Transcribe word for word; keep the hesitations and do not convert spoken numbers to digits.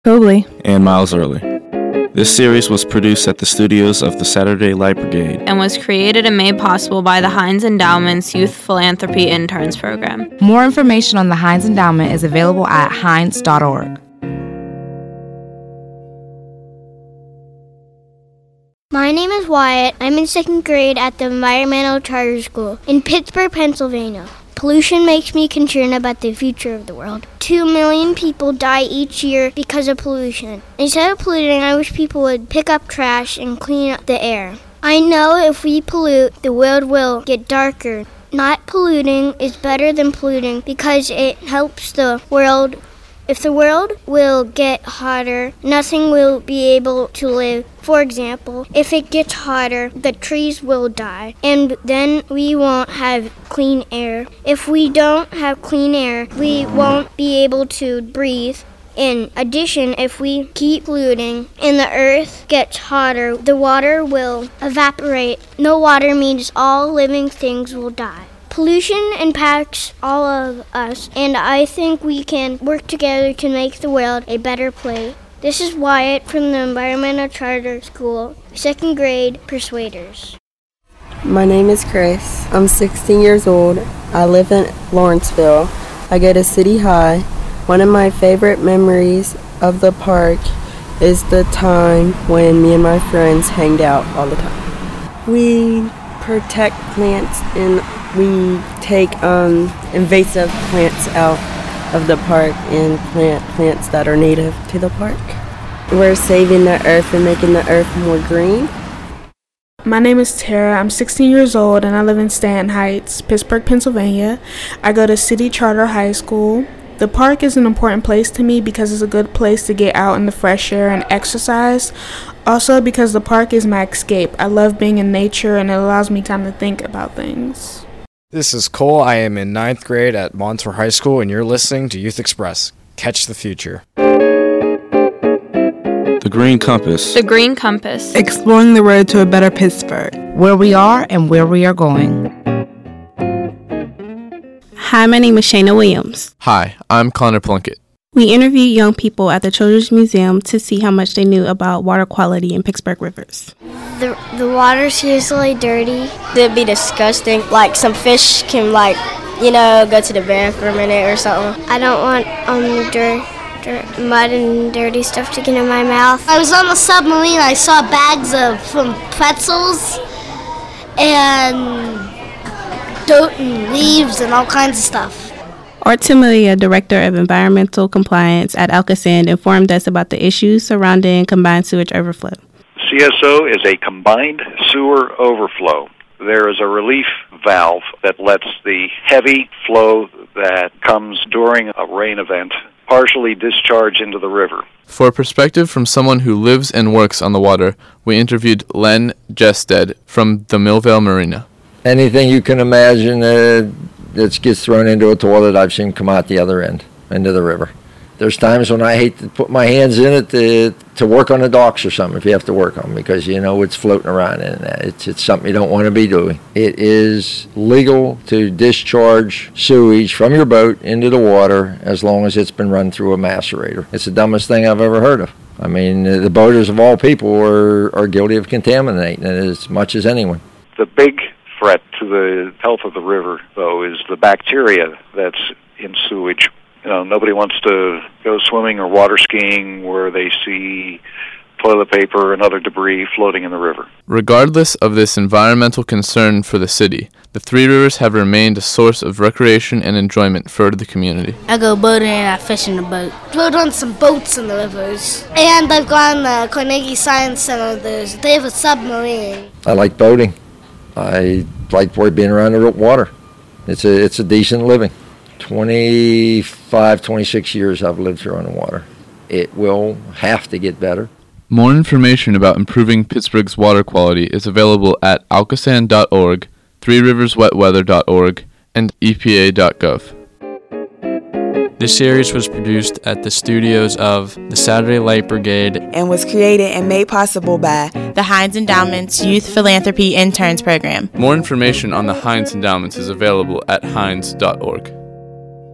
Cobley, and Miles Early. This series was produced at the studios of the Saturday Light Brigade and was created and made possible by the Heinz Endowment's Youth Philanthropy Interns Program. More information on the Heinz Endowment is available at heinz dot org. My name is Wyatt. I'm in second grade at the Environmental Charter School in Pittsburgh, Pennsylvania. Pollution makes me concerned about the future of the world. Two million people die each year because of pollution. Instead of polluting, I wish people would pick up trash and clean up the air. I know if we pollute, the world will get darker. Not polluting is better than polluting because it helps the world. If the world will get hotter, nothing will be able to live. For example, if it gets hotter, the trees will die, and then we won't have clean air. If we don't have clean air, we won't be able to breathe. In addition, if we keep polluting and the earth gets hotter, the water will evaporate. No water means all living things will die. Pollution impacts all of us, and I think we can work together to make the world a better place. This is Wyatt from the Environmental Charter School, second grade Persuaders. My name is Chris. I'm sixteen years old. I live in Lawrenceville. I go to City High. One of my favorite memories of the park is the time when me and my friends hanged out all the time. We protect plants and we take um, invasive plants out of the park and plant plants that are native to the park. We're saving the earth and making the earth more green. My name is Tara. I'm sixteen years old and I live in Stanton Heights, Pittsburgh, Pennsylvania. I go to City Charter High School. The park is an important place to me because it's a good place to get out in the fresh air and exercise. Also because the park is my escape. I love being in nature and it allows me time to think about things. This is Cole. I am in ninth grade at Montour High School, and you're listening to Youth Express. Catch the future. The Green Compass. The Green Compass. Exploring the road to a better Pittsburgh, where we are and where we are going. Hi, my name is Shayna Williams. Hi, I'm Connor Plunkett. We interviewed young people at the Children's Museum to see how much they knew about water quality in Pittsburgh rivers. The the water's usually dirty. It'd be disgusting. Like some fish can like, you know, go to the bath for a minute or something. I don't want um dirt, dirt, mud and dirty stuff to get in my mouth. I was on a submarine. I saw bags of from pretzels and dirt and leaves and all kinds of stuff. Artemilia, Director of Environmental Compliance at Alcasand, informed us about the issues surrounding combined sewage overflow. C S O is a combined sewer overflow. There is a relief valve that lets the heavy flow that comes during a rain event partially discharge into the river. For a perspective from someone who lives and works on the water, we interviewed Len Jested from the Millvale Marina. Anything you can imagine uh, that gets thrown into a toilet, I've seen come out the other end, into the river. There's times when I hate to put my hands in it to to work on the docks or something if you have to work on them because, you know, it's floating around in that. It's, it's something you don't want to be doing. It is legal to discharge sewage from your boat into the water as long as it's been run through a macerator. It's the dumbest thing I've ever heard of. I mean, the boaters of all people are, are guilty of contaminating it as much as anyone. The big threat to the health of the river, though, is the bacteria that's in sewage. You know, nobody wants to go swimming or water skiing where they see toilet paper and other debris floating in the river. Regardless of this environmental concern for the city, the Three Rivers have remained a source of recreation and enjoyment for the community. I go boating and I fish in the boat. Rode on some boats in the rivers. And I've gone to Carnegie Science Center. There's, they have a submarine. I like boating. I like being around the water. It's a, it's a decent living. twenty-five, twenty-six years I've lived here on the water. It will have to get better. More information about improving Pittsburgh's water quality is available at alcasand dot org, three rivers wet weather dot org, and E P A dot gov. This series was produced at the studios of the Saturday Light Brigade and was created and made possible by the Heinz Endowment's Youth Philanthropy Interns Program. More information on the Heinz Endowments is available at heinz dot org.